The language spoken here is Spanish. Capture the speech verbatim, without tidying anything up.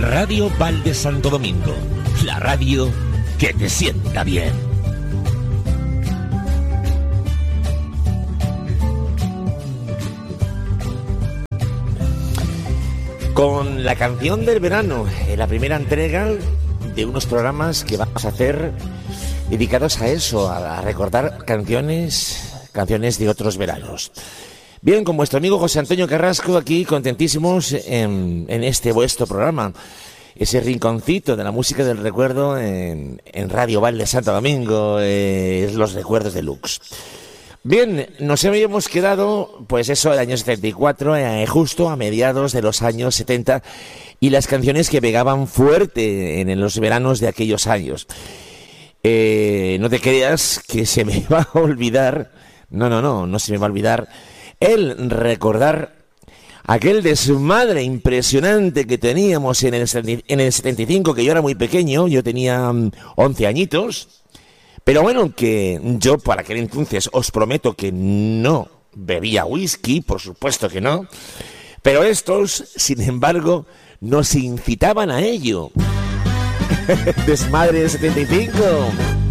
Radio Val de Santo Domingo, la radio que te sienta bien. Con la canción del verano, en la primera entrega de unos programas que vamos a hacer dedicados a eso, a recordar canciones, canciones de otros veranos. Bien, con vuestro amigo José Antonio Carrasco, aquí contentísimos en, en este vuestro programa, ese rinconcito de la música del recuerdo en, en Radio Val de Santo Domingo, eh, los recuerdos deluxe. Bien, nos habíamos quedado, pues eso, el año setenta y cuatro, eh, justo a mediados de los años setenta, y las canciones que pegaban fuerte en, en los veranos de aquellos años. Eh, no te creas que se me va a olvidar, no, no, no, no se me va a olvidar el recordar aquel desmadre impresionante que teníamos en el, en el setenta y cinco, que yo era muy pequeño, yo tenía once añitos, pero bueno, que yo para aquel entonces os prometo que no bebía whisky, por supuesto que no, pero estos, sin embargo, nos incitaban a ello. Desmadre del setenta y cinco.